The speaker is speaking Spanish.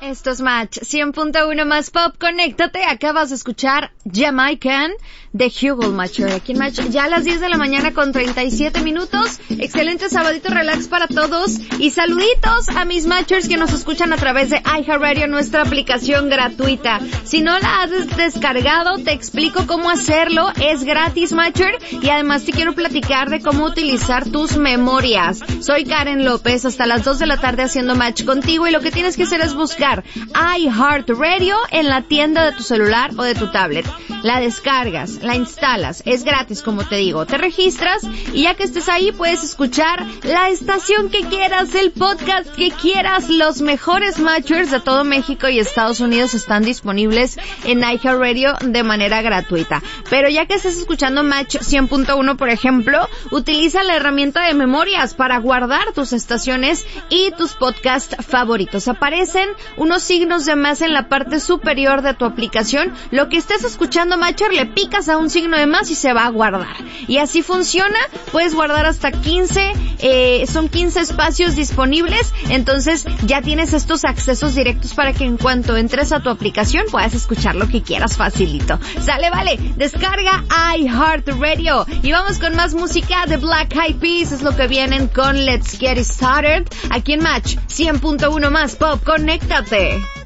Esto es Match 100.1 más Pop. Conéctate. Acabas de escuchar Jamaican de Hugo Matcher. Aquí en Match ya a las 10 de la mañana con 37 minutos. Excelente sabadito relax para todos. Y saluditos a mis Matchers que nos escuchan a través de iHeartRadio, nuestra aplicación gratuita. Si no la has descargado, te explico cómo hacerlo. Es gratis, Matcher. Y además te quiero platicar de cómo utilizar tus memorias. Soy Karen López, hasta las 2 de la tarde haciendo match contigo. Y lo que tienes que hacer es buscar iHeartRadio en la tienda de tu celular o de tu tablet. La descargas, la instalas, es gratis como te digo, te registras y ya que estés ahí puedes escuchar la estación que quieras, el podcast que quieras. Los mejores matchers de todo México y Estados Unidos están disponibles en iHeartRadio de manera gratuita. Pero ya que estés escuchando Match 100.1 por ejemplo, utiliza la herramienta de memorias para guardar tus estaciones y tus podcasts favoritos. Aparecen unos signos de más en la parte superior de tu aplicación. Lo que estés escuchando, Matcher, le picas a un signo de más y se va a guardar. Y así funciona. Puedes guardar hasta 15, son 15 espacios disponibles. Entonces ya tienes estos accesos directos para que en cuanto entres a tu aplicación puedas escuchar lo que quieras facilito. Sale, vale. Descarga iHeartRadio. Y vamos con más música de Black Eyed Peas. Es lo que vienen con Let's Get It Started. Aquí en Match 100.1 más Pop. Conéctate.